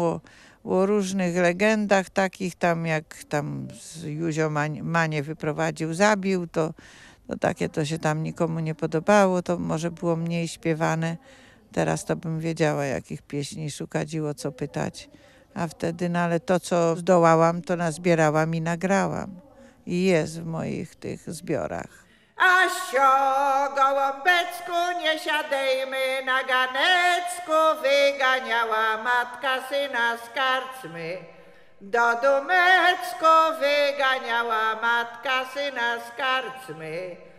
o różnych legendach takich, tam jak tam Józio Manię wyprowadził, zabił, to takie to się tam nikomu nie podobało, to może było mniej śpiewane. Teraz to bym wiedziała, jakich pieśni szukać i o co pytać. A wtedy, no ale to, co zdołałam, to nazbierałam i nagrałam. I jest w moich tych zbiorach. A sio, gołąbecku, nie siadejmy na ganecku, wyganiała matka syna z karczmy. Do dumecku wyganiała matka syna z karczmy.